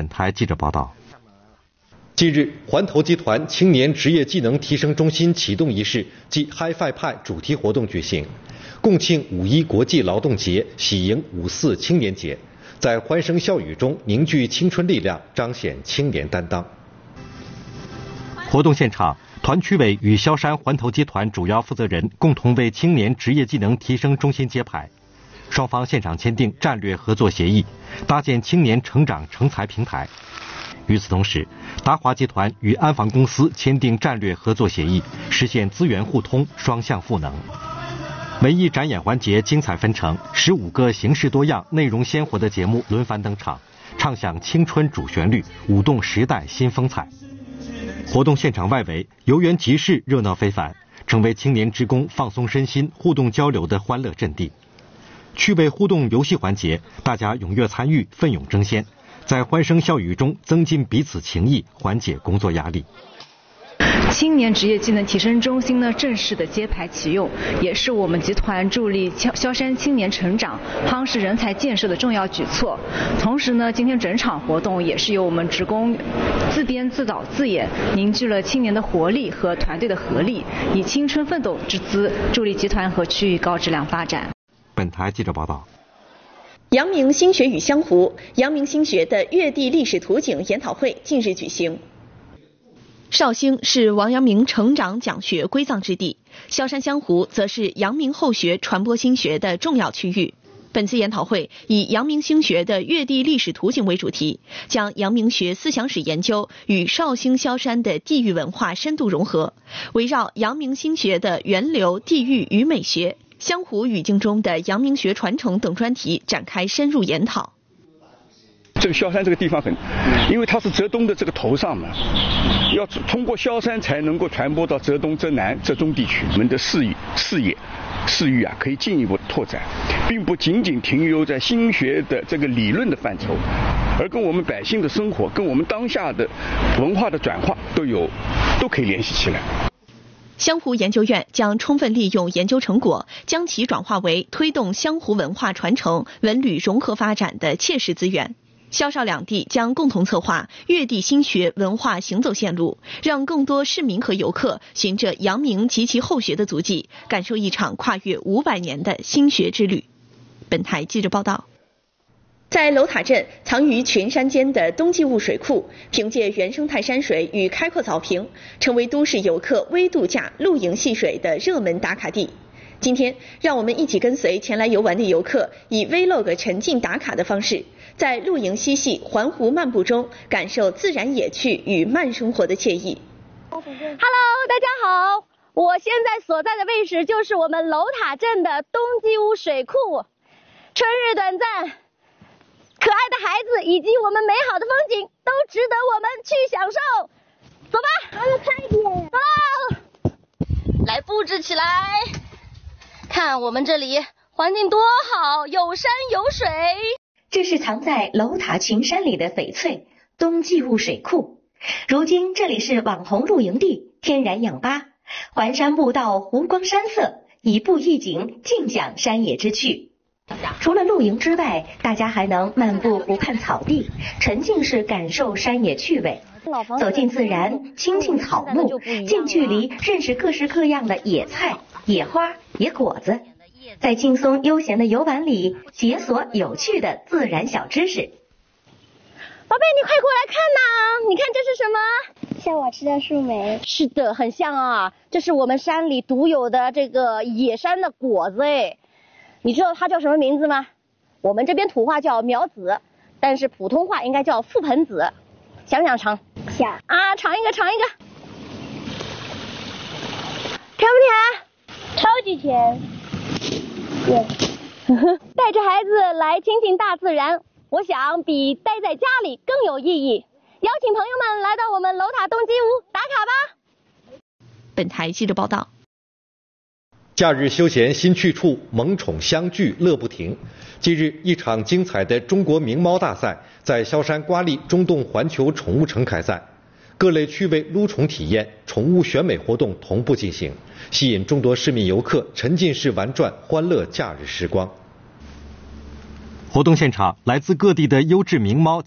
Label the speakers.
Speaker 1: 本台记者报道。
Speaker 2: 近日，环投集团青年职业技能提升中心启动仪式暨 HiFi 派主题活动举行，共庆5·1国际劳动节，喜迎5·4青年节，在欢声笑语中凝聚青春力量，彰显青年担当。
Speaker 1: 活动现场，团区委与萧山环投集团主要负责人共同为青年职业技能提升中心揭牌，双方现场签订战略合作协议，搭建青年成长成才平台。与此同时，达华集团与安防公司签订战略合作协议，实现资源互通、双向赋能。文艺展演环节精彩纷呈，15个形式多样、内容鲜活的节目轮番登场，唱响青春主旋律，舞动时代新风采。活动现场外围游园集市热闹非凡，成为青年职工放松身心、互动交流的欢乐阵地。趣味互动游戏环节，大家踊跃参与，奋勇争先，在欢声笑语中增进彼此情谊，缓解工作压力。
Speaker 3: 青年职业技能提升中心呢正式的揭牌启用，也是我们集团助力萧山青年成长、夯实人才建设的重要举措。同时呢，今天整场活动也是由我们职工自编自导自演，凝聚了青年的活力和团队的合力，以青春奋斗之姿助力集团和区域高质量发展。
Speaker 1: 本台记者报道。
Speaker 4: 阳明新学与湘湖，阳明新学的越地历史图景研讨会近日举行。绍兴是王阳明成长讲学归藏之地，萧山湘湖则是阳明后学传播新学的重要区域。本次研讨会以阳明新学的越地历史图景为主题，将阳明学思想史研究与绍兴萧山的地域文化深度融合，围绕阳明新学的源流、地域与美学、湘湖语境中的阳明学传承等专题展开深入研讨。
Speaker 5: 这个萧山这个地方因为它是浙东的这个头上嘛，要通过萧山才能够传播到浙东、浙南、浙中地区。我们的视域可以进一步拓展，并不仅仅停留在新学的这个理论的范畴，而跟我们百姓的生活、跟我们当下的文化的转化都可以联系起来。
Speaker 4: 湘湖研究院将充分利用研究成果，将其转化为推动湘湖文化传承、文旅融合发展的切实资源。萧绍两地将共同策划越地新学文化行走线路，让更多市民和游客循着阳明及其后学的足迹，感受一场跨越500年的新学之旅。本台记者报道。在楼塔镇藏于群山间的冬季雾水库，凭借原生态山水与开阔草坪，成为都市游客微度假、露营戏水的热门打卡地。今天，让我们一起跟随前来游玩的游客，以 Vlog 沉浸打卡的方式，在露营嬉戏、环湖漫步中，感受自然野趣与慢生活的惬意。
Speaker 6: Hello， 大家好，我现在所在的位置就是我们楼塔镇的冬季雾水库。春日短暂，可爱的孩子以及我们美好的风景都值得我们去享受。走吧，我们快点，走，来布置起来。看我们这里环境多好，有山有水。
Speaker 7: 这是藏在楼塔群山里的翡翠冬季雾水库。如今这里是网红露营地、天然氧吧，环山步道湖光山色，一步一景，尽享山野之趣。除了露营之外，大家还能漫步湖畔草地，沉浸式感受山野趣味。走进自然，亲近草木，近距离认识各式各样的野菜、野花、野果子，在轻松悠闲的游玩里解锁有趣的自然小知识。
Speaker 6: 宝贝，你快过来看呐！你看这是什么？
Speaker 8: 像我吃的树莓。
Speaker 6: 是的，很像啊。这是我们山里独有的这个野山的果子哎。你知道它叫什么名字吗？我们这边土话叫苗子，但是普通话应该叫覆盆子。想不想尝？
Speaker 8: 想
Speaker 6: 啊，尝一个，尝一个。甜不甜？
Speaker 8: 超级甜。
Speaker 6: 带着孩子来亲近大自然，我想比待在家里更有意义。邀请朋友们来到我们楼塔冬季屋打卡吧。
Speaker 4: 本台记者报道。
Speaker 2: 假日休闲新去处，萌宠相聚乐不停。近日，一场精彩的中国名猫大赛在萧山瓜沥中洞环球宠物城开赛，各类趣味撸宠体验、宠物选美活动同步进行，吸引众多市民游客沉浸式玩转，欢乐假日时光。
Speaker 1: 活动现场，来自各地的优质名猫